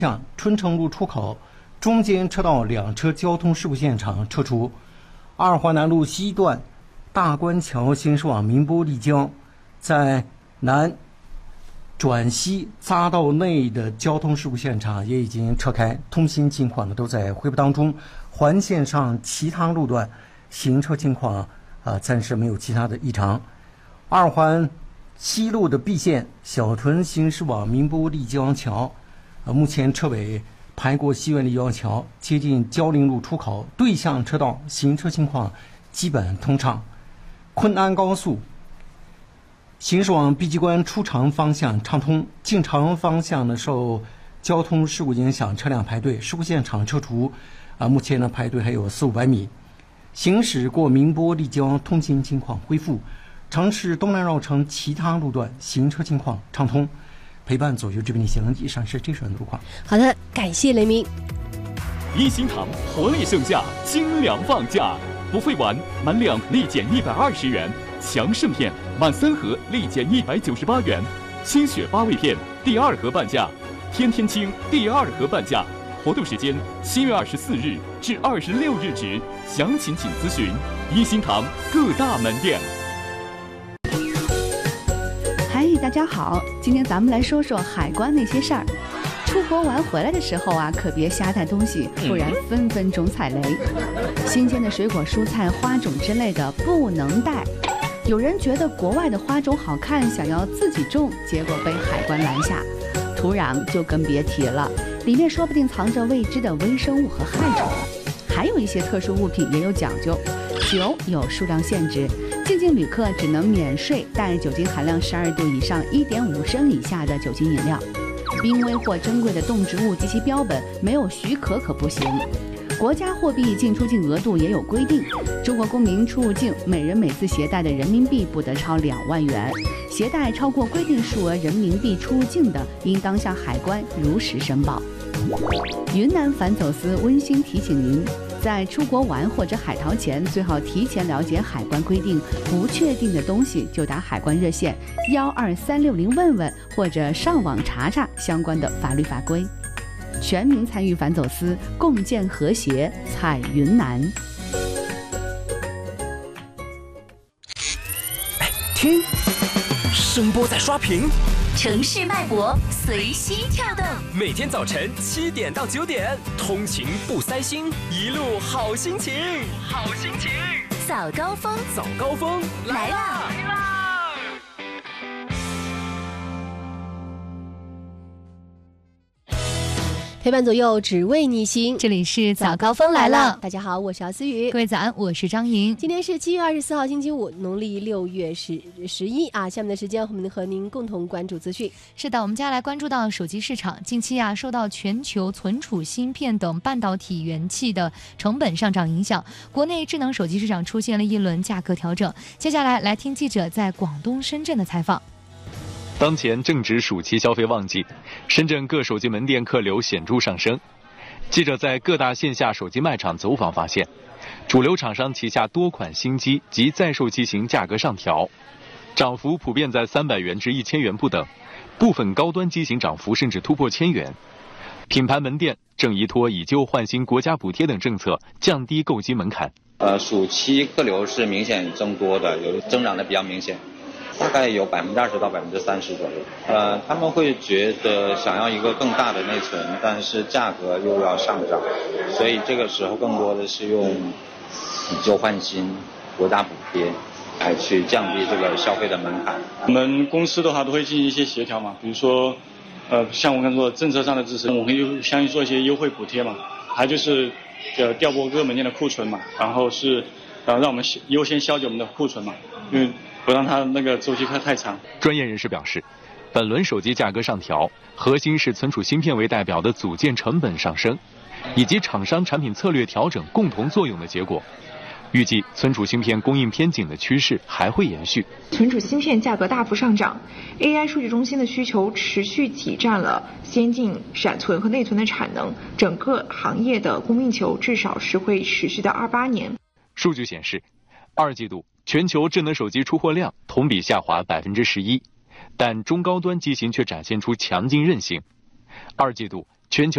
向春城路出口中间车道2车交通事故现场撤除。二环南路西段大关桥行驶往宁波丽江，在南转西匝道内的交通事故现场也已经撤开，通行情况呢都在恢复当中。环线上其他路段行车情况暂时没有其他的异常。二环西路的 B 线小屯行驶往宁波丽江桥，目前车尾排过西苑丽江桥，接近蕉陵路出口，对向车道行车情况基本通畅。昆安高速行驶往碧鸡关出城方向畅通，进城方向呢受交通事故影响，车辆排队，事故现场撤除。目前呢排队还有400-500米。行驶过宁波丽江，通行情况恢复。城市东南绕城其他路段行车情况畅通。陪伴左右这边的行，以上是这段路况。 好的，感谢雷鸣。 一心堂活力盛夏，精良放假，不费完，满2立减120元；强盛片满3盒立减198元；清血8味片第2盒半价；天天清第2盒半价。活动时间7月24日至26日止，详情请咨询一心堂各大门店。 嗨，大家好，今天咱们来说说海关那些事儿。出国玩回来的时候可别瞎带东西，不然分分钟踩雷。新鲜的水果、蔬菜、花种之类的不能带。有人觉得国外的花种好看，想要自己种，结果被海关拦下。土壤就更别提了，里面说不定藏着未知的微生物和害虫。还有一些特殊物品也有讲究，酒有数量限制，进境旅客只能免税带酒精含量12度以上、1.5升以下的酒精饮料。濒危或珍贵的动植物及其标本没有许可可不行。国家货币进出境额度也有规定，中国公民出入境每人每次携带的人民币不得超2万元，携带超过规定数额人民币出入境的，应当向海关如实申报。云南反走私温馨提醒您，在出国玩或者海淘前，最好提前了解海关规定，不确定的东西就打海关热线12360问问，或者上网查查相关的法律法规。全民参与反走私，共建和谐，彩云南。 听，声波在刷屏， 城市脉搏随心跳动。 每天早晨7点到9点，通勤不塞心，一路好心情，好心情。 早高峰， 早高峰来啦！ 陪伴左右，只为你行。 这里是早高峰来了。 大家好，我是姚思雨。 各位早安，我是张莹。 今天是7月24号，星期五，农历6月11下面的时间，我们和您共同关注资讯。 是的，我们接下来关注到手机市场。近期受到全球存储芯片等半导体元器的成本上涨影响，国内智能手机市场出现了一轮价格调整。接下来听记者在广东深圳的采访。 当前正值暑期消费旺季，深圳各手机门店客流显著上升。记者在各大线下手机卖场走访发现，主流厂商旗下多款新机及在售机型价格上调，涨幅普遍在300元至1000元不等，部分高端机型涨幅甚至突破1000元。品牌门店正依托以旧换新国家补贴等政策，降低购机门槛。 暑期客流是明显增多的，有增长的比较明显。大概有20%到30%左右。他们会觉得想要一个更大的内存，但是价格又要上涨，所以这个时候更多的是用以旧换新、国家补贴来去降低这个消费的门槛。 我们公司的话都会进行一些协调嘛，比如说，像我刚才说政策上的支持，我们会相应做一些优惠补贴嘛，还就是调拨各门店的库存嘛，然后是让我们优先消解我们的库存嘛，因为不让它那个周期太长。 专业人士表示，本轮手机价格上调，核心是存储芯片为代表的组件成本上升，以及厂商产品策略调整共同作用的结果。预计存储芯片供应偏紧的趋势还会延续。 存储芯片价格大幅上涨 ，AI 数据中心的需求持续挤占了先进闪存和内存的产能，整个行业的供应球至少是会持续到28年。 数据显示，2季度全球智能手机出货量同比下滑11%，但中高端机型却展现出强劲韧性。2季度全球